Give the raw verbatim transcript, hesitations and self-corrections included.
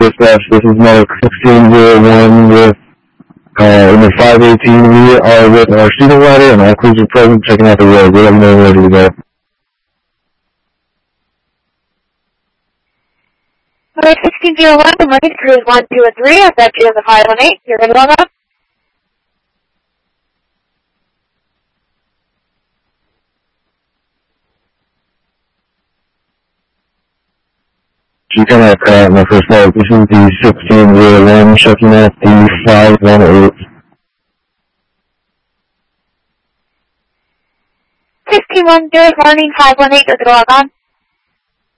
Dispatch, this is Mark sixteen oh one with, uh, in the five eighteen. We are with our student rider and our cruiser present checking out the road. We're letting know ready to go. Alright, sixteen oh one, the money cruise one, two, and three, I've got you in the five one eight, you're gonna log up. You kind of cut out my first part. This is the sixteen oh one checking out the five one eight. sixteen one, good morning, five one eight, does it log on?